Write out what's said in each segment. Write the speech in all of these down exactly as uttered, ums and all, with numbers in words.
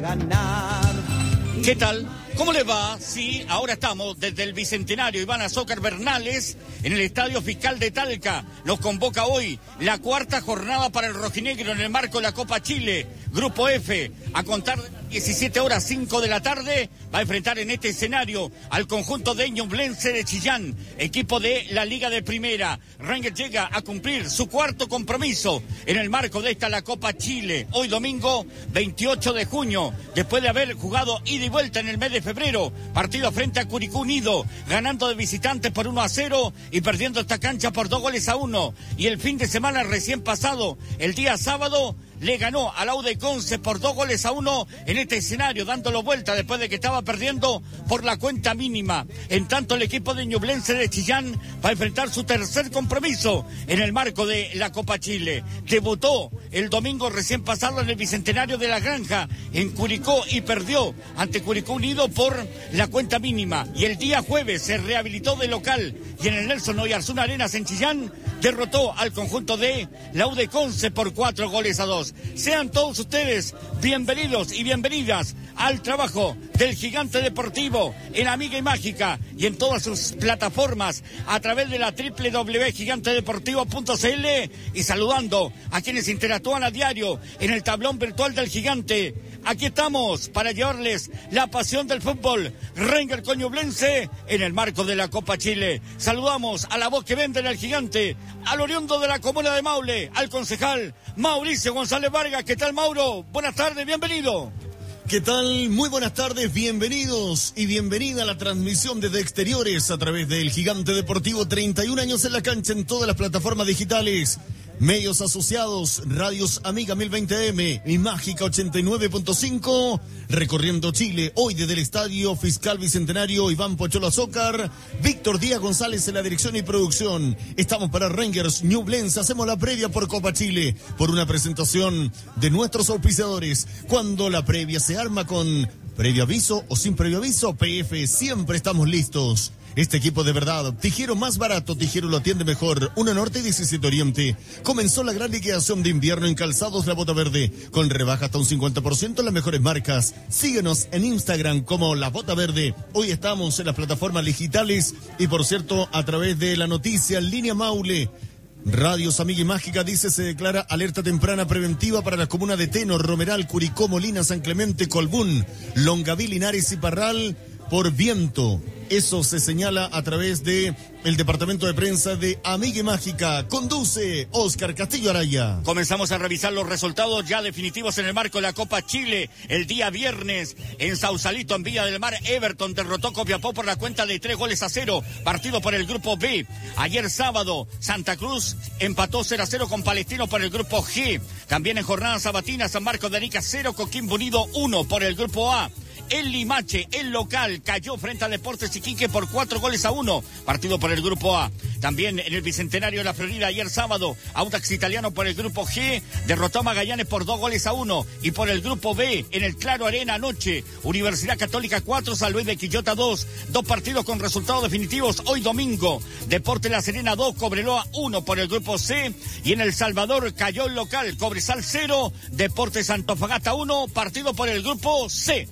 ganar. ¿Qué tal? ¿Cómo les va? Sí, ahora estamos desde el Bicentenario Iván Azócar Bernales en el Estadio Fiscal de Talca. Nos convoca hoy la cuarta jornada para el rojinegro en el marco de la Copa Chile. Grupo F, a contar de las diecisiete horas cinco de la tarde, va a enfrentar en este escenario al conjunto de Ñublense de Chillán, equipo de la Liga de Primera. Rangers llega a cumplir su cuarto compromiso en el marco de esta la Copa Chile. Hoy domingo veintiocho de junio, después de haber jugado ida y vuelta en el mes de febrero, partido frente a Curicó Unido, ganando de visitantes por uno a cero y perdiendo esta cancha por dos goles a uno. Y el fin de semana recién pasado, el día sábado, le ganó al U D Conce por dos goles a uno en este escenario, dándolo vuelta después de que estaba perdiendo por la cuenta mínima. En tanto, el equipo de Ñublense de Chillán va a enfrentar su tercer compromiso en el marco de la Copa Chile. Debutó el domingo recién pasado en el Bicentenario de la Granja en Curicó y perdió ante Curicó Unido por la cuenta mínima. Y el día jueves se rehabilitó de local y en el Nelson Oyarzún Arenas en Chillán derrotó al conjunto de la U D Conce por cuatro goles a dos. Sean todos ustedes bienvenidos y bienvenidas al trabajo del Gigante Deportivo en Amiga y Mágica y en todas sus plataformas a través de la doble u doble u doble u punto gigante deportivo punto c l y saludando a quienes interactúan a diario en el tablón virtual del Gigante. Aquí estamos para llevarles la pasión del fútbol. Rangers con Ñublense en el marco de la Copa Chile. Saludamos a la voz que vende en el Gigante, al oriundo de la comuna de Maule, al concejal Mauricio González Vargas. ¿Qué tal, Mauro? Buenas tardes, bienvenido. ¿Qué tal? Muy buenas tardes, bienvenidos y bienvenida a la transmisión desde exteriores a través del Gigante Deportivo. treinta y un años en la cancha en todas las plataformas digitales. Medios asociados, Radios Amiga mil veinte eme y Mágica ochenta y nueve punto cinco, recorriendo Chile, hoy desde el Estadio Fiscal Bicentenario Iván Pocholo Azócar, Víctor Díaz González en la dirección y producción. Estamos para Rangers Ñublense, hacemos la previa por Copa Chile, por una presentación de nuestros auspiciadores. Cuando la previa se arma con previo aviso o sin previo aviso, P F, siempre estamos listos. Este equipo de verdad, Tijero más barato, Tijero lo atiende mejor. uno Norte y diecisiete Oriente. Comenzó la gran liquidación de invierno en calzados La Bota Verde, con rebaja hasta un cincuenta por ciento en las mejores marcas. Síguenos en Instagram como La Bota Verde. Hoy estamos en las plataformas digitales y, por cierto, a través de la noticia en línea Maule. Radios Amiga y Mágica dice se declara alerta temprana preventiva para las comunas de Teno, Romeral, Curicó, Molina, San Clemente, Colbún, Longaví, Linares y Parral por viento. Eso se señala a través de el departamento de prensa de Amiga y Mágica. Conduce Oscar Castillo Araya. Comenzamos a revisar los resultados ya definitivos en el marco de la Copa Chile. El día viernes en Sausalito, en Villa del Mar, Everton derrotó Copiapó por la cuenta de tres goles a cero. Partido por el grupo B. Ayer sábado, Santa Cruz empató cero a cero con Palestino por el grupo G. También en jornada sabatina, San Marcos de Arica cero, Coquimbo Unido uno por el grupo A. El Limache, el local, cayó frente a Deportes Iquique por cuatro goles a uno. Partido por el grupo A. También en el Bicentenario de la Florida, ayer sábado, Audax Italiano por el grupo G derrotó a Magallanes por dos goles a uno. Y por el grupo B, en el Claro Arena anoche, Universidad Católica cuatro, San Luis de Quillota dos. Dos partidos con resultados definitivos hoy domingo. Deportes La Serena dos, Cobreloa uno por el grupo C. Y en El Salvador cayó el local, Cobresal cero, Deportes Antofagasta uno. Partido por el grupo C.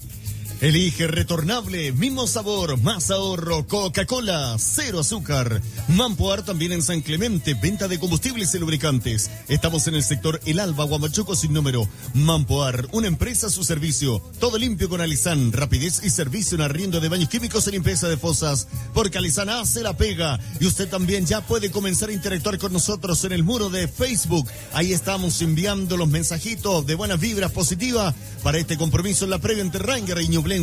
Elige retornable, mismo sabor, más ahorro, Coca-Cola, cero azúcar. Mampoar también en San Clemente, venta de combustibles y lubricantes. Estamos en el sector El Alba, Huamachuco sin número. Mampoar, una empresa a su servicio. Todo limpio con Alizán, rapidez y servicio en arriendo de baños químicos y limpieza de fosas. Porque Alizán hace la pega. Y usted también ya puede comenzar a interactuar con nosotros en el muro de Facebook. Ahí estamos enviando los mensajitos de buenas vibras positivas para este compromiso en la previa entre Rangers y Ñublense.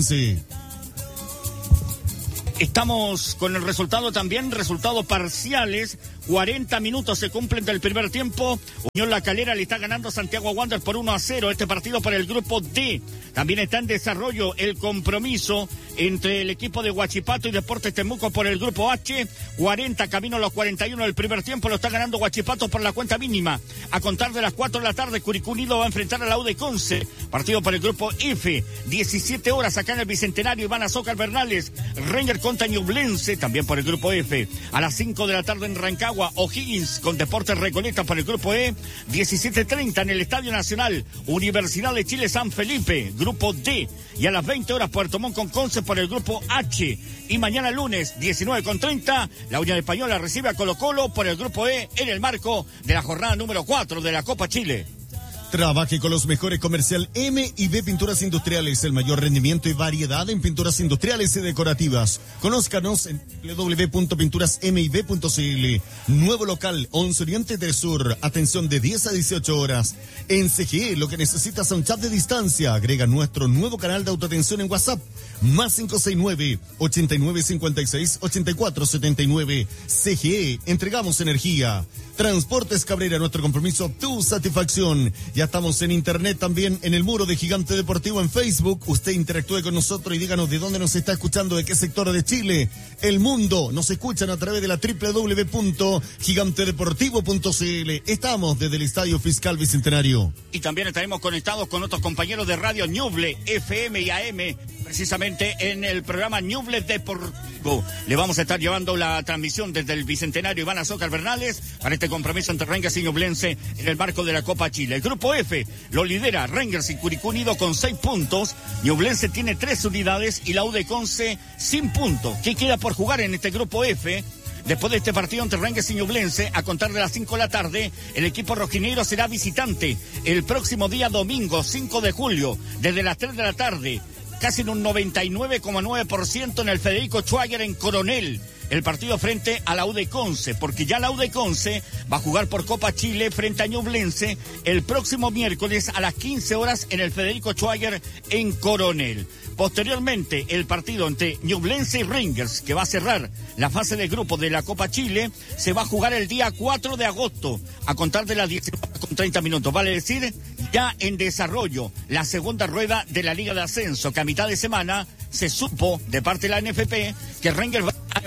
Estamos con el resultado también, resultados parciales. cuarenta minutos se cumplen del primer tiempo. Unión La Calera le está ganando a Santiago Wanderers por uno a cero. Este partido para el grupo D. También está en desarrollo el compromiso entre el equipo de Huachipato y Deportes Temuco por el grupo H. cuarenta, camino a los cuarenta y uno del primer tiempo, lo está ganando Huachipato por la cuenta mínima. A contar de las cuatro de la tarde, Curicó Unido va a enfrentar a la U de Conce. Partido por el grupo F. diecisiete horas acá en el Bicentenario, Iván Azócar Bernales. Ranger contra Ñublense, también por el grupo F. A las cinco de la tarde en Rancagua, O'Higgins con Deportes Recoleta por el grupo E. diecisiete treinta en el Estadio Nacional, Universidad de Chile San Felipe, grupo D. Y a las veinte horas, Puerto Montt con Conce por el grupo H. Y mañana lunes, diecinueve con treinta, la Unión Española recibe a Colo Colo por el grupo E en el marco de la jornada número cuatro de la Copa Chile. Trabaje con los mejores comercial M y B Pinturas Industriales, el mayor rendimiento y variedad en pinturas industriales y decorativas. Conózcanos en doble u doble u doble u punto pinturas m y b punto c l. Nuevo local, once Oriente del Sur, atención de diez a dieciocho horas. En C G E, lo que necesitas es un chat de distancia. Agrega nuestro nuevo canal de autoatención en WhatsApp, más cinco seis nueve, ochenta y nueve cincuenta y seis, ochenta y cuatro setenta y nueve. C G E, entregamos energía. Transportes Cabrera, nuestro compromiso, tu satisfacción. Ya estamos en internet también, en el muro de Gigante Deportivo en Facebook. Usted interactúe con nosotros y díganos de dónde nos está escuchando, de qué sector de Chile, el mundo. Nos escuchan a través de la doble u doble u doble u punto gigante deportivo punto c l. Estamos desde el Estadio Fiscal Bicentenario. Y también estaremos conectados con otros compañeros de Radio Ñuble, F M y A M, precisamente en el programa Ñuble Deportivo. Le vamos a estar llevando la transmisión desde el Bicentenario Iván Azócar Bernales para este compromiso entre Rangers y Ñublense en el marco de la Copa Chile. El grupo F lo lidera Rangers y Curicó Unido con seis puntos. Ñublense tiene tres unidades y la U de Conce sin puntos. ¿Qué queda por jugar en este grupo F? Después de este partido entre Rangers y Ñublense, a contar de las cinco de la tarde, el equipo rojinegro será visitante el próximo día domingo, cinco de julio, desde las tres de la tarde. Casi en un noventa y nueve coma nueve por ciento en el Federico Schwager en Coronel. El partido frente a la U de Conce, porque ya la U de Conce va a jugar por Copa Chile frente a Ñublense el próximo miércoles a las quince horas en el Federico Schwager en Coronel. Posteriormente, el partido entre Ñublense y Rangers, que va a cerrar la fase de grupo de la Copa Chile, se va a jugar el día cuatro de agosto, a contar de las diecinueve con treinta minutos. Vale decir, ya en desarrollo la segunda rueda de la Liga de Ascenso, que a mitad de semana se supo de parte de la N F P que Rangers va a...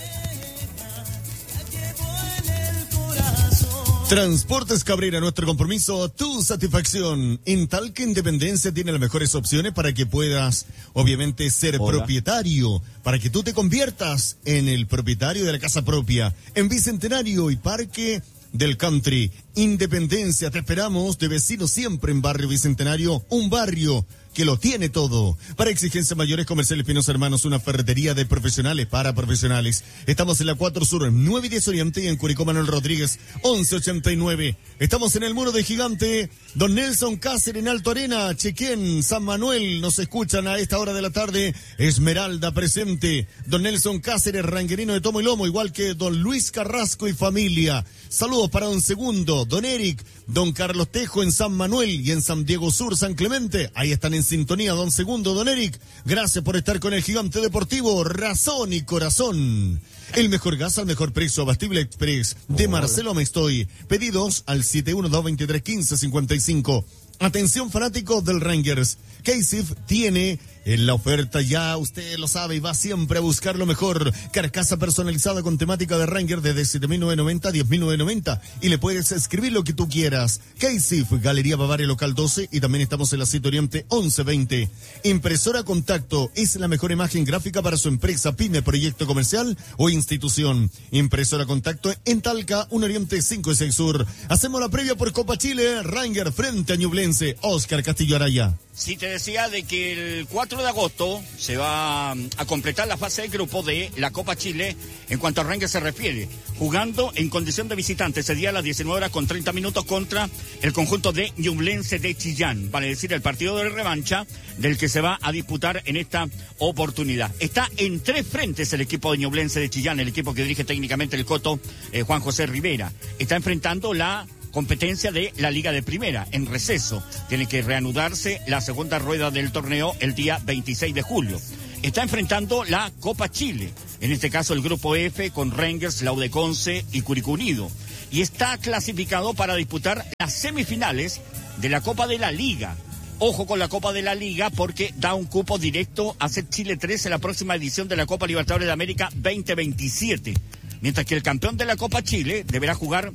Transportes Cabrera, nuestro compromiso, tu satisfacción. En Talca Independencia tiene las mejores opciones para que puedas, obviamente, ser Hola. propietario, para que tú te conviertas en el propietario de la casa propia. En Bicentenario y Parque del Country, Independencia, te esperamos de vecinos siempre en Barrio Bicentenario, un barrio que lo tiene todo. Para exigencias mayores, Comercial Espinosa Hermanos, una ferretería de profesionales para profesionales. Estamos en la cuatro Sur, nueve y diez Oriente, y en Curicó Manuel Rodríguez, once ochenta y nueve. Estamos en el muro de Gigante. Don Nelson Cáceres en Alto Arena, Chequén, San Manuel, nos escuchan a esta hora de la tarde. Esmeralda presente. Don Nelson Cáceres, ranguerino de tomo y lomo, igual que don Luis Carrasco y familia. Saludos para don Segundo, don Eric, don Carlos Tejo en San Manuel y en San Diego Sur, San Clemente. Ahí están en sintonía, don Segundo, don Eric. Gracias por estar con el Gigante Deportivo, razón y corazón. El mejor gas al mejor precio, Abastible Express de Marcelo Mestoy. Pedidos al siete uno dos, dos tres uno cinco cincuenta y cinco. Atención fanáticos del Rangers. K-Sif tiene en la oferta, ya usted lo sabe, y va siempre a buscar lo mejor. Carcasa personalizada con temática de Ranger desde siete mil novecientos noventa a diez mil novecientos noventa. Y le puedes escribir lo que tú quieras. K-Sif, Galería Bavaria Local doce, y también estamos en la siete Oriente once veinte. Impresora Contacto es la mejor imagen gráfica para su empresa, pyme, proyecto comercial o institución. Impresora Contacto en Talca, un Oriente cinco y seis Sur. Hacemos la previa por Copa Chile, Ranger frente a Ñublense. Oscar Castillo Araya. Sí, te decía de que el cuatro de agosto se va a completar la fase de grupo de la Copa Chile en cuanto a Rangers se refiere, jugando en condición de visitante ese día a las diecinueve horas con treinta minutos contra el conjunto de Ñublense de Chillán, vale decir el partido de revancha del que se va a disputar en esta oportunidad. Está en tres frentes el equipo de Ñublense de Chillán, el equipo que dirige técnicamente el Coto eh, Juan José Rivera. Está enfrentando la competencia de la Liga de Primera, en receso. Tiene que reanudarse la segunda rueda del torneo el día veintiséis de julio. Está enfrentando la Copa Chile, en este caso el grupo F con Rangers, la U de Conce y Curicó Unido. Y está clasificado para disputar las semifinales de la Copa de la Liga. Ojo con la Copa de la Liga porque da un cupo directo a Set Chile tres en la próxima edición de la Copa Libertadores de América veinte veintisiete. Mientras que el campeón de la Copa Chile deberá jugar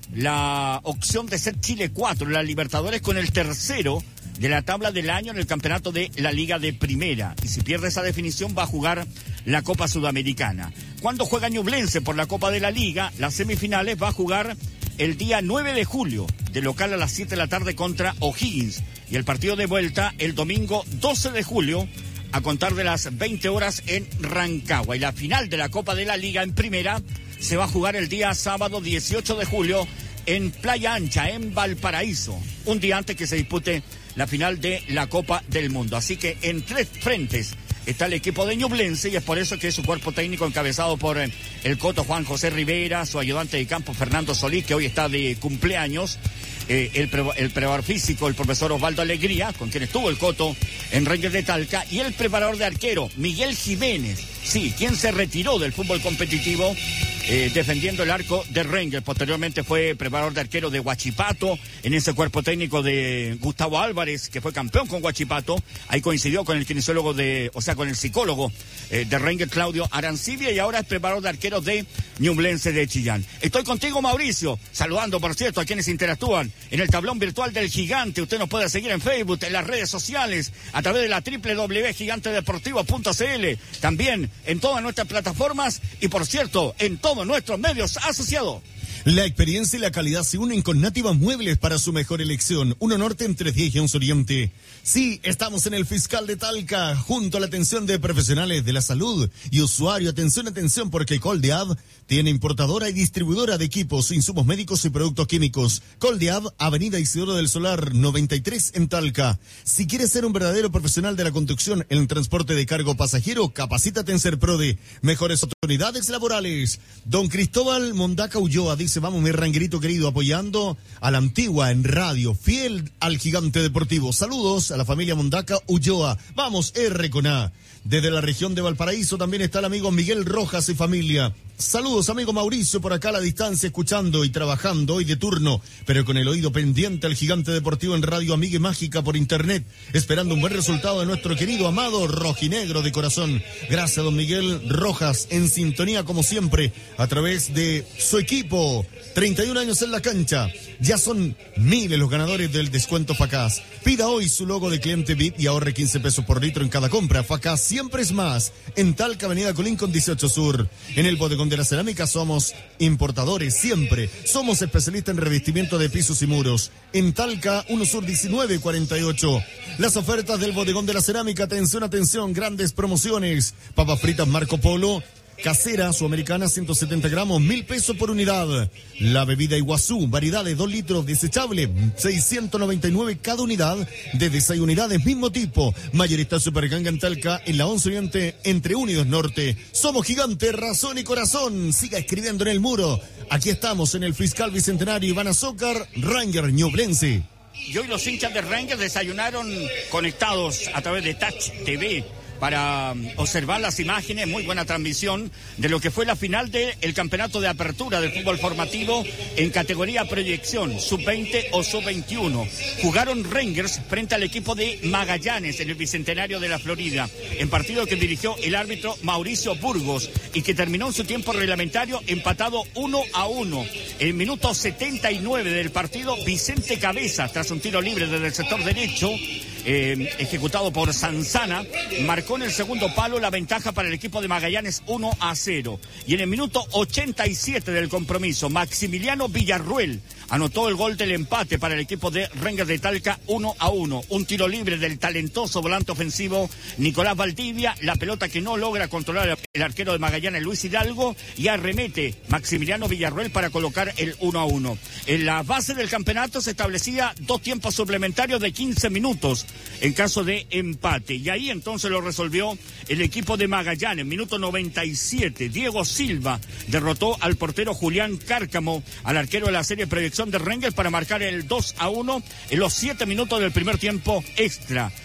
la opción de Set Chile cuatro, la Libertadores, con el tercero de la tabla del año en el campeonato de la Liga de Primera. Y si pierde esa definición va a jugar la Copa Sudamericana. Cuando juega Ñublense por la Copa de la Liga, las semifinales va a jugar el día nueve de julio, de local a las siete de la tarde contra O'Higgins. Y el partido de vuelta el domingo doce de julio, a contar de las veinte horas en Rancagua. Y la final de la Copa de la Liga en Primera se va a jugar el día sábado dieciocho de julio en Playa Ancha, en Valparaíso, un día antes que se dispute la final de la Copa del Mundo. Así que en tres frentes está el equipo de Ñublense y es por eso que su cuerpo técnico, encabezado por eh, el Coto Juan José Rivera, su ayudante de campo Fernando Solís, que hoy está de cumpleaños, eh, el, pre, el preparador físico, el profesor Osvaldo Alegría, con quien estuvo el Coto en Rangers de Talca, y el preparador de arquero, Miguel Jiménez, sí, quien se retiró del fútbol competitivo, Eh, defendiendo el arco de Rangers. Posteriormente fue preparador de arquero de Huachipato, en ese cuerpo técnico de Gustavo Álvarez, que fue campeón con Huachipato. Ahí coincidió con el kinesiólogo de, o sea, con el psicólogo eh, de Rangers, Claudio Arancibia, y ahora es preparador de arquero de Ñublense de Chillán. Estoy contigo, Mauricio, saludando, por cierto, a quienes interactúan en el tablón virtual del Gigante. Usted nos puede seguir en Facebook, en las redes sociales, a través de la doble u doble u doble u punto gigante deportivo punto c l, también en todas nuestras plataformas y, por cierto, en todos nuestros medios asociados. La experiencia y la calidad se unen con Nativa Muebles para su mejor elección. Uno Norte entre diez y once Oriente. Sí, estamos en el Fiscal de Talca, junto a la atención de profesionales de la salud y usuario. Atención, atención, porque Coldeab tiene importadora y distribuidora de equipos, insumos médicos y productos químicos. Coldeab, Avenida Isidoro del Solar, noventa y tres en Talca. Si quieres ser un verdadero profesional de la conducción en el transporte de cargo pasajero, capacítate en Serprode. Mejores oportunidades laborales. Don Cristóbal Mondaca Ulloa dice: vamos, mi ranguerito querido, apoyando a la antigua en radio, fiel al Gigante Deportivo. Saludos a la familia Mondaca Ulloa. Vamos, R con A. Desde la región de Valparaíso también está el amigo Miguel Rojas y familia. Saludos, amigo Mauricio, por acá a la distancia, escuchando y trabajando hoy de turno, pero con el oído pendiente al Gigante Deportivo en Radio Amiga y Mágica por internet, esperando un buen resultado de nuestro querido amado rojinegro de corazón. Gracias, don Miguel Rojas, en sintonía como siempre, a través de su equipo. treinta y un años en la cancha. Ya son miles los ganadores del descuento Facaz. Pida hoy su logo de cliente V I P y ahorre quince pesos por litro en cada compra. Facaz siempre es más. En Talca, Avenida Colín con dieciocho Sur. En el Bodegón de la Cerámica somos importadores siempre. Somos especialistas en revestimiento de pisos y muros. En Talca, uno Sur diecinueve cuarenta y ocho. Las ofertas del Bodegón de la Cerámica. Atención, atención. Grandes promociones. Papas fritas Marco Polo casera sudamericana, ciento setenta gramos, mil pesos por unidad. La bebida Iguazú, variedad de dos litros, desechable, seiscientos noventa y nueve cada unidad, de seis unidades, mismo tipo. Mayorista Superganga en Talca, en la once Oriente, entre Unidos Norte. Somos Gigante, razón y corazón. Siga escribiendo en el muro. Aquí estamos en el Fiscal Bicentenario Iván Azócar, Ranger Ñublense. Y hoy los hinchas de Rangers desayunaron conectados a través de Touch T V para observar las imágenes. Muy buena transmisión de lo que fue la final del campeonato de apertura del fútbol formativo en categoría proyección, sub veinte o sub veintiuno. Jugaron Rangers frente al equipo de Magallanes en el Bicentenario de la Florida, en partido que dirigió el árbitro Mauricio Burgos y que terminó en su tiempo reglamentario empatado uno a uno. En el minuto setenta y nueve del partido, Vicente Cabeza, tras un tiro libre desde el sector derecho, eh, ejecutado por Sanzana, marcó en el segundo palo la ventaja para el equipo de Magallanes uno a cero. Y en el minuto ochenta y siete del compromiso, Maximiliano Villarruel anotó el gol del empate para el equipo de Rangers de Talca uno a uno. Un tiro libre del talentoso volante ofensivo Nicolás Valdivia, la pelota que no logra controlar el arquero de Magallanes, Luis Hidalgo, y arremete Maximiliano Villarruel para colocar el uno a uno. En la base del campeonato se establecía dos tiempos suplementarios de quince minutos en caso de empate. Y ahí entonces lo resolvió el equipo de Magallanes. Minuto noventa y siete, Diego Silva derrotó al portero Julián Cárcamo, al arquero de la serie proyección de Rangers, para marcar el dos a uno en los siete minutos del primer tiempo extra.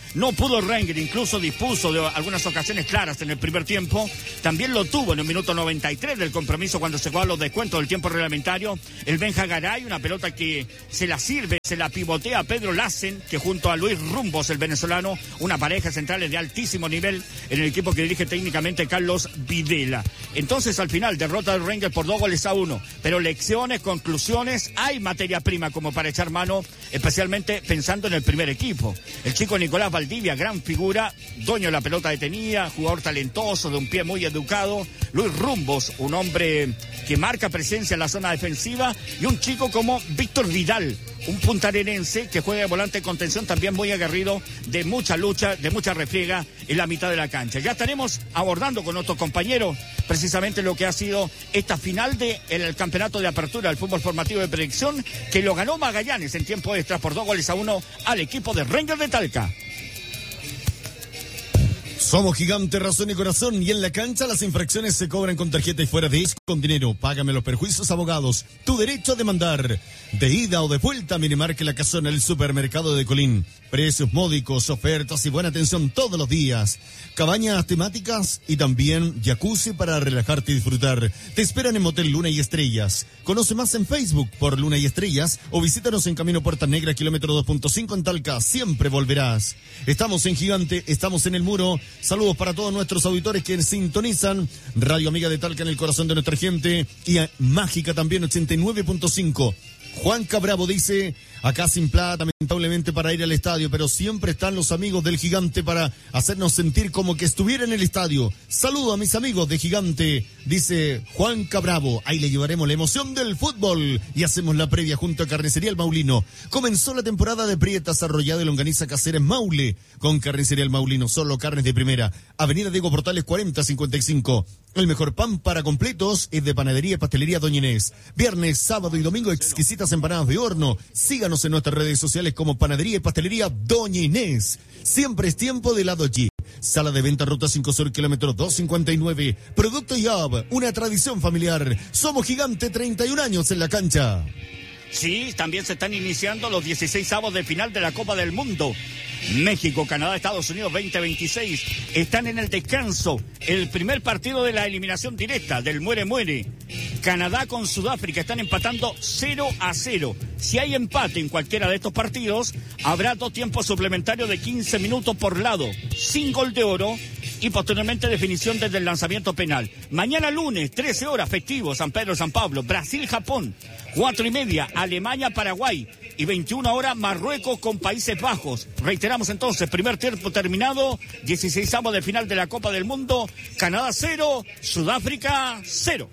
No pudo Rangel, incluso dispuso de algunas ocasiones claras en el primer tiempo. También lo tuvo en el minuto noventa y tres del compromiso cuando se jugaban los descuentos del tiempo reglamentario. El Benja Garay, una pelota que se la sirve, se la pivotea a Pedro Lassen, que junto a Luis Rumbos, el venezolano, una pareja centrales de altísimo nivel en el equipo que dirige técnicamente Carlos Videla. Entonces, al final, derrota del Rangel por dos goles a uno. Pero lecciones, conclusiones, hay materia prima como para echar mano, especialmente pensando en el primer equipo. El chico Nicolás Valdivia, gran figura, dueño de la pelota detenida, jugador talentoso, de un pie muy educado. Luis Rumbos, un hombre que marca presencia en la zona defensiva, y un chico como Víctor Vidal, un puntarenense que juega de volante de contención, también muy aguerrido, de mucha lucha, de mucha refriega en la mitad de la cancha. Ya estaremos abordando con nuestros compañeros precisamente lo que ha sido esta final del campeonato de apertura del fútbol formativo de predicción, que lo ganó Magallanes en tiempo extra por dos goles a uno al equipo de Rangel de Talca. Somos Gigante, razón y corazón, y en la cancha las infracciones se cobran con tarjeta y fuera de eso con dinero. Págame los perjuicios, abogados. Tu derecho a demandar. De ida o de vuelta, Minimarque La Casona, el supermercado de Colín. Precios módicos, ofertas y buena atención todos los días. Cabañas temáticas y también jacuzzi para relajarte y disfrutar. Te esperan en Motel Luna y Estrellas. Conoce más en Facebook por Luna y Estrellas o visítanos en Camino Puerta Negra, kilómetro dos punto cinco en Talca. Siempre volverás. Estamos en Gigante, estamos en el muro. Saludos para todos nuestros auditores que sintonizan Radio Amiga de Talca en el corazón de nuestra gente, y a Mágica también ochenta y nueve punto cinco. Juan Cabravo dice, acá sin plata lamentablemente para ir al estadio, pero siempre están los amigos del Gigante para hacernos sentir como que estuviera en el estadio. Saludo a mis amigos de Gigante, dice Juan Cabravo. Ahí le llevaremos la emoción del fútbol y hacemos la previa junto a Carnicería El Maulino. Comenzó la temporada de prietas, arrollada y longaniza casera en Maule con Carnicería El Maulino, solo carnes de primera. Avenida Diego Portales cuarenta cincuenta y cinco. El mejor pan para completos es de Panadería y Pastelería Doña Inés. Viernes, sábado y domingo, exquisitas empanadas de horno. Síganos en nuestras redes sociales como Panadería y Pastelería Doña Inés. Siempre es tiempo de helado G. Sala de venta Ruta cinco Sur, kilómetro doscientos cincuenta y nueve. Producto Yob, una tradición familiar. Somos Gigante, treinta y un años en la cancha. Sí, también se están iniciando los dieciséis avos de final de la Copa del Mundo. México, Canadá, Estados Unidos veinte veintiséis están en el descanso. El primer partido de la eliminación directa del muere-muere. Canadá con Sudáfrica están empatando cero a cero. Si hay empate en cualquiera de estos partidos, habrá dos tiempos suplementarios de quince minutos por lado, sin gol de oro, y posteriormente definición desde el lanzamiento penal. Mañana lunes, trece horas, festivo, San Pedro, San Pablo, Brasil-Japón, cuatro y media, Alemania-Paraguay, y veintiuna horas, Marruecos con Países Bajos. Reiteramos entonces, primer tiempo terminado, dieciseisavo de final de la Copa del Mundo, Canadá cero, Sudáfrica cero.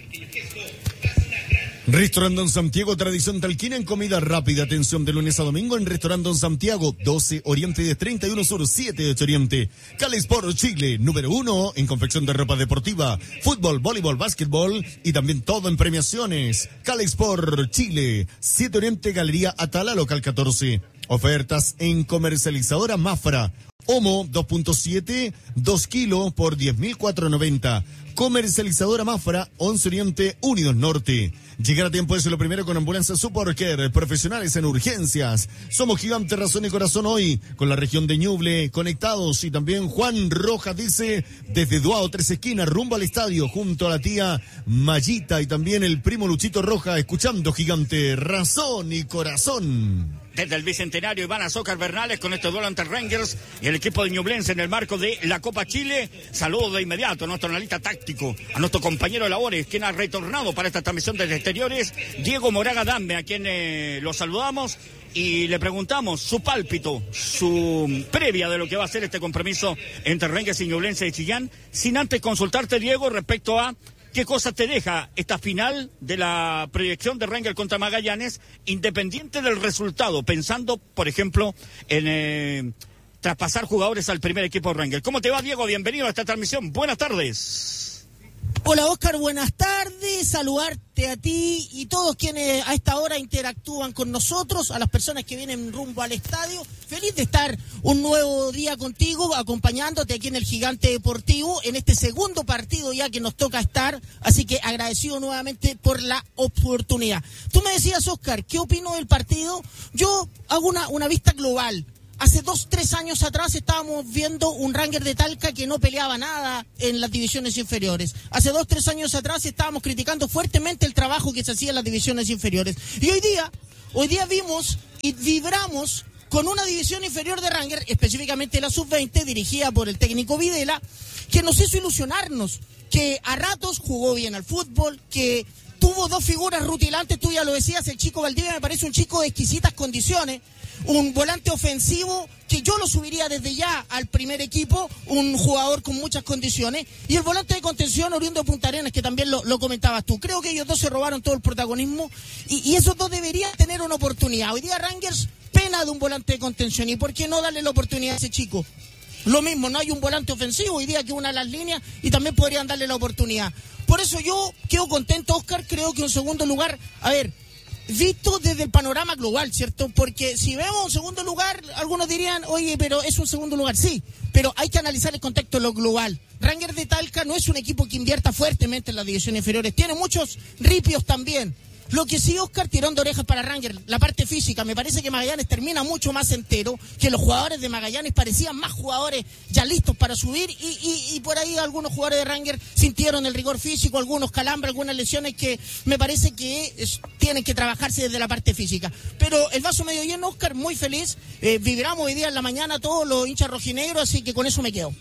Restaurant Don Santiago, tradición talquina en comida rápida. Atención de lunes a domingo en Restaurant Don Santiago, doce Oriente de treinta y uno Sur, siete de ocho Oriente. Cali Sport Chile, número uno en confección de ropa deportiva, fútbol, voleibol, básquetbol y también todo en premiaciones. Cali Sport Chile, siete Oriente, Galería Atala, local catorce. Ofertas en comercializadora Mafra. Homo dos punto siete, dos kilos por diez mil cuatrocientos noventa. Comercializadora Mafra, once Oriente, Unidos Norte. Llegar a tiempo es lo primero con Ambulancia Support Care, profesionales en urgencias. Somos Gigante, razón y corazón hoy, con la región de Ñuble, conectados. Y también Juan Rojas dice, desde Duao, Tres Esquinas, rumbo al estadio, junto a la tía Mayita y también el primo Luchito Roja, escuchando Gigante, razón y corazón. Desde el Bicentenario, Iván Azócar Bernales con este duelo ante Rangers y el equipo de Ñublense en el marco de la Copa Chile. Saludos de inmediato a nuestro analista táctico, a nuestro compañero de labores, quien ha retornado para esta transmisión desde exteriores, Diego Moraga Dame, a quien eh, lo saludamos y le preguntamos su pálpito, su previa de lo que va a ser este compromiso entre Rangers y Ñublense de Chillán, sin antes consultarte, Diego, respecto a ¿qué cosas te deja esta final de la proyección de Rangers contra Magallanes, independiente del resultado, pensando, por ejemplo, en eh, traspasar jugadores al primer equipo de Rangers? ¿Cómo te va, Diego? Bienvenido a esta transmisión. Buenas tardes. Hola, Oscar, buenas tardes. Saludarte a ti y todos quienes a esta hora interactúan con nosotros, a las personas que vienen rumbo al estadio. Feliz de estar un nuevo día contigo, acompañándote aquí en el Gigante Deportivo, en este segundo partido ya que nos toca estar, así que agradecido nuevamente por la oportunidad. Tú me decías, Oscar, ¿qué opino del partido? Yo hago una, una vista global. hace dos, tres años atrás estábamos viendo un Rangers de Talca que no peleaba nada en las divisiones inferiores. Hace dos, tres años atrás estábamos criticando fuertemente el trabajo que se hacía en las divisiones inferiores. Y hoy día, hoy día vimos y vibramos con una división inferior de Rangers, específicamente la sub veinte, dirigida por el técnico Videla, que nos hizo ilusionarnos, que a ratos jugó bien al fútbol, que tuvo dos figuras rutilantes, tú ya lo decías, el chico Valdivia me parece un chico de exquisitas condiciones, un volante ofensivo que yo lo subiría desde ya al primer equipo, un jugador con muchas condiciones, y el volante de contención oriundo de Punta Arenas, que también lo, lo comentabas tú. Creo que ellos dos se robaron todo el protagonismo y, y esos dos deberían tener una oportunidad. Hoy día Rangers pena de un volante de contención, y ¿por qué no darle la oportunidad a ese chico? Lo mismo, no hay un volante ofensivo hoy día que una de las líneas y también podrían darle la oportunidad. Por eso yo quedo contento, Oscar. Creo que en segundo lugar, a ver, visto desde el panorama global, ¿cierto? Porque si vemos un segundo lugar, algunos dirían, oye, pero es un segundo lugar, sí, pero hay que analizar el contexto de lo global. Rangers de Talca no es un equipo que invierta fuertemente en las divisiones inferiores, tiene muchos ripios también. Lo que sí, Oscar, tirón de orejas para Rangers, la parte física. Me parece que Magallanes termina mucho más entero, que los jugadores de Magallanes parecían más jugadores ya listos para subir, y, y, y por ahí algunos jugadores de Rangers sintieron el rigor físico, algunos calambres, algunas lesiones que me parece que es, tienen que trabajarse desde la parte física. Pero el vaso medio lleno, Oscar, muy feliz. Eh, vibramos hoy día en la mañana todos los hinchas rojinegros, así que con eso me quedo.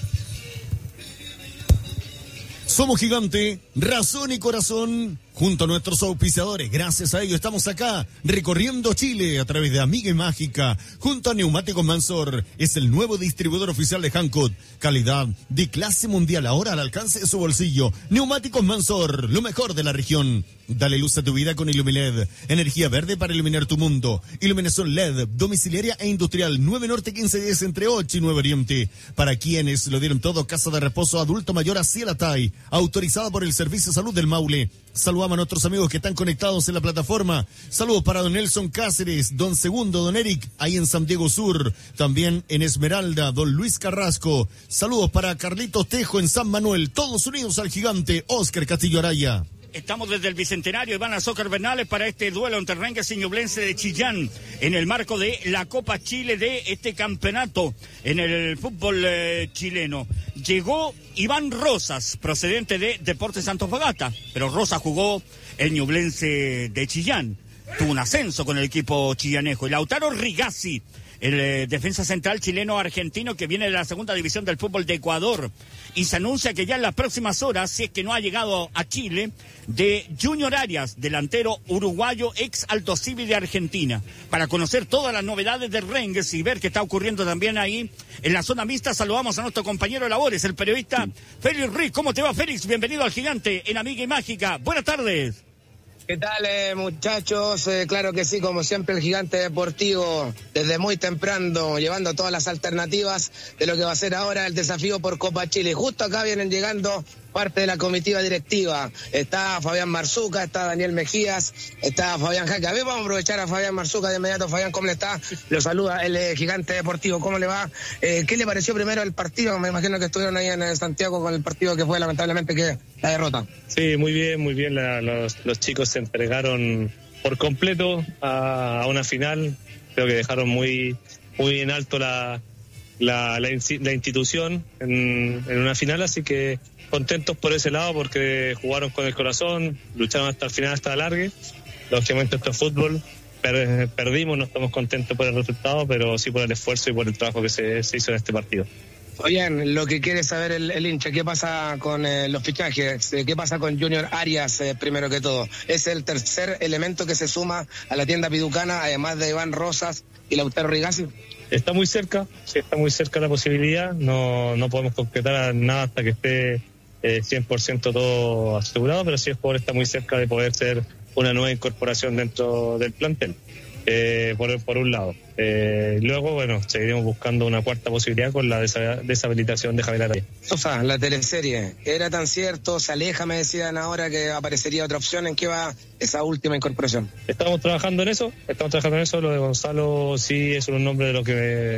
Somos Gigante, razón y corazón, junto a nuestros auspiciadores. Gracias a ellos estamos acá, recorriendo Chile a través de Amiga y Mágica, junto a Neumáticos Mansor. Es el nuevo distribuidor oficial de Hankook. Calidad de clase mundial, ahora al alcance de su bolsillo. Neumáticos Mansor, lo mejor de la región. Dale luz a tu vida con Ilumiled. Energía verde para iluminar tu mundo. Iluminación L E D, domiciliaria e industrial. nueve Norte quince diez entre ocho y nueve Oriente. Para quienes lo dieron todo, casa de reposo adulto mayor a Cielatay. Autorizada por el Servicio de Salud del Maule. Saludamos a nuestros amigos que están conectados en la plataforma. Saludos para don Nelson Cáceres, don Segundo, don Eric, ahí en San Diego Sur. También en Esmeralda, don Luis Carrasco. Saludos para Carlitos Tejo en San Manuel. Todos unidos al Gigante, Oscar Castillo Araya. Estamos desde el Bicentenario Iván Azócar Bernales para este duelo entre Rangers y Ñublense de Chillán en el marco de la Copa Chile de este campeonato en el fútbol eh, chileno. Llegó Iván Rosas, procedente de Deportes Antofagasta, pero Rosas jugó el Ñublense de Chillán. Tuvo un ascenso con el equipo chillanejo. Y Lautaro Rigazzi, el eh, defensa central chileno-argentino que viene de la segunda división del fútbol de Ecuador. Y se anuncia que ya en las próximas horas, si es que no ha llegado a Chile, de Junior Arias, delantero uruguayo ex Alto Civi de Argentina. Para conocer todas las novedades de Rangers y ver qué está ocurriendo también ahí en la zona mixta, saludamos a nuestro compañero de labores, el periodista Félix Ruiz. ¿Cómo te va, Félix? Bienvenido al Gigante en Amiga y Mágica. Buenas tardes. ¿Qué tal, eh, muchachos? Eh, claro que sí, como siempre el Gigante Deportivo, desde muy temprano, llevando todas las alternativas de lo que va a ser ahora el desafío por Copa Chile. Justo acá vienen llegando parte de la comitiva directiva. Está Fabián Marzuca, está Daniel Mejías, está Fabián Jaque. A ver, vamos a aprovechar a Fabián Marzuca de inmediato. Fabián, ¿cómo le está? Lo saluda el eh, Gigante Deportivo. ¿Cómo le va? Eh, ¿Qué le pareció primero el partido? Me imagino que estuvieron ahí en Santiago con el partido que fue lamentablemente que la derrota. Sí, muy bien, muy bien. La, los, los chicos se entregaron por completo a, a una final. Creo que dejaron muy, muy en alto la, la, la, la institución en, en una final, así que contentos por ese lado porque jugaron con el corazón, lucharon hasta el final, hasta el alargue. Lógicamente esto es fútbol, per, perdimos, no estamos contentos por el resultado, pero sí por el esfuerzo y por el trabajo que se, se hizo en este partido. Oigan, lo que quiere saber el, el hincha, ¿qué pasa con eh, los fichajes? ¿Qué pasa con Junior Arias, eh, primero que todo? Es el tercer elemento que se suma a la tienda piducana, además de Iván Rosas y Lautaro Rigazzi. Está muy cerca, sí, está muy cerca la posibilidad. No, no podemos concretar nada hasta que esté eh, cien por ciento todo asegurado, pero sí el jugador está muy cerca de poder ser una nueva incorporación dentro del plantel. Eh, por, por un lado. Eh, luego, bueno, seguiremos buscando una cuarta posibilidad con la desa- deshabilitación de Javier Araya. O sea, la teleserie, ¿era tan cierto? ¿Se aleja? Me decían ahora que aparecería otra opción. ¿En qué va esa última incorporación? Estamos trabajando en eso, estamos trabajando en eso. Lo de Gonzalo sí es un nombre de, lo que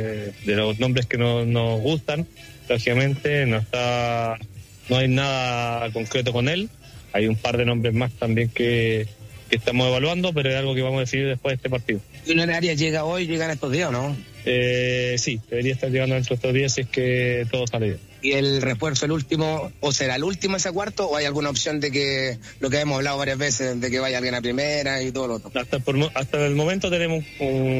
de los nombres que no, nos gustan. Lógicamente, no está, no hay nada concreto con él. Hay un par de nombres más también que que estamos evaluando, pero es algo que vamos a decidir después de este partido. ¿Junior Arias llega hoy, llegan estos días o no? Eh, sí, debería estar llegando dentro de estos días si es que todo sale bien. ¿Y el refuerzo, el último, o será el último ese cuarto, o hay alguna opción de que, lo que hemos hablado varias veces, de que vaya alguien a primera y todo lo otro? Hasta, por, hasta el momento tenemos un